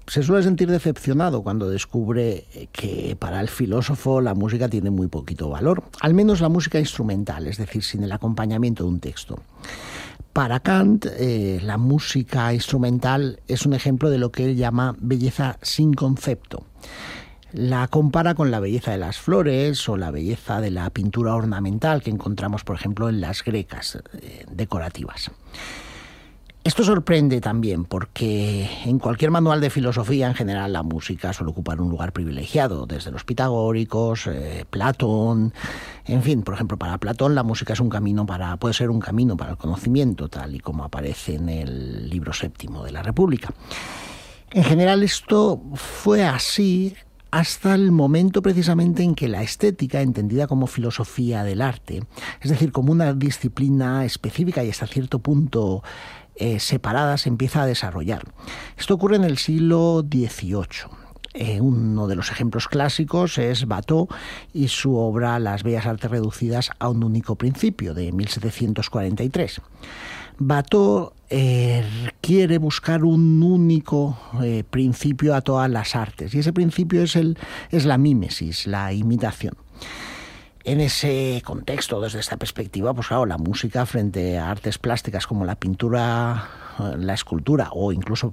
se suele sentir decepcionado cuando descubre que para el filósofo la música tiene muy poquito valor, al menos la música instrumental, es decir, sin el acompañamiento de un texto. Para Kant, la música instrumental es un ejemplo de lo que él llama belleza sin concepto. La compara con la belleza de las flores o la belleza de la pintura ornamental que encontramos, por ejemplo, en las grecas decorativas. Esto sorprende también porque en cualquier manual de filosofía en general la música suele ocupar un lugar privilegiado, desde los pitagóricos, Platón, en fin, por ejemplo, para Platón la música puede ser un camino para el conocimiento, tal y como aparece en el libro séptimo de la República. En general esto fue así hasta el momento precisamente en que la estética, entendida como filosofía del arte, es decir, como una disciplina específica y hasta cierto punto separada, se empieza a desarrollar. Esto ocurre en el siglo XVIII. Uno de los ejemplos clásicos es Watteau y su obra Las Bellas Artes reducidas a un único principio, de 1743. Watteau quiere buscar un único principio a todas las artes, y ese principio es la mímesis, la imitación. En ese contexto, desde esta perspectiva, pues claro, la música frente a artes plásticas como la pintura, la escultura o incluso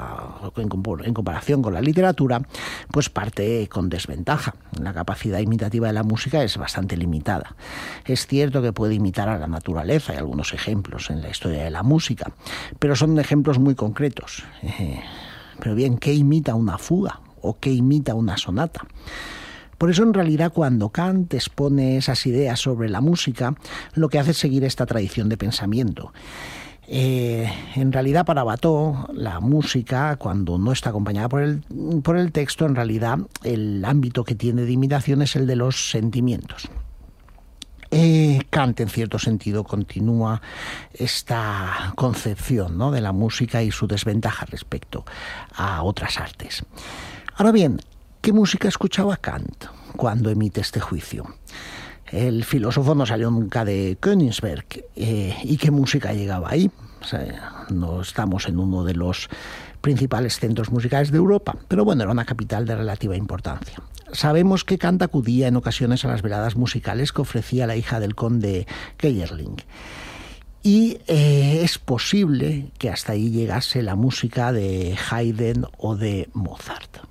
en comparación con la literatura, pues parte con desventaja. La capacidad imitativa de la música es bastante limitada. Es cierto que puede imitar a la naturaleza, hay algunos ejemplos en la historia de la música, pero son ejemplos muy concretos. Pero bien, ¿qué imita una fuga o qué imita una sonata? Por eso, en realidad, cuando Kant expone esas ideas sobre la música, lo que hace es seguir esta tradición de pensamiento. En realidad, para Watteau, la música, cuando no está acompañada por el texto, en realidad el ámbito que tiene de imitación es el de los sentimientos. Kant, en cierto sentido, continúa esta concepción, ¿no?, de la música y su desventaja respecto a otras artes. Ahora bien, ¿qué música escuchaba Kant cuando emite este juicio? El filósofo no salió nunca de Königsberg. ¿Y qué música llegaba ahí? O sea, no estamos en uno de los principales centros musicales de Europa, pero bueno, era una capital de relativa importancia. Sabemos que Kant acudía en ocasiones a las veladas musicales que ofrecía la hija del conde Keyerling. Y es posible que hasta ahí llegase la música de Haydn o de Mozart.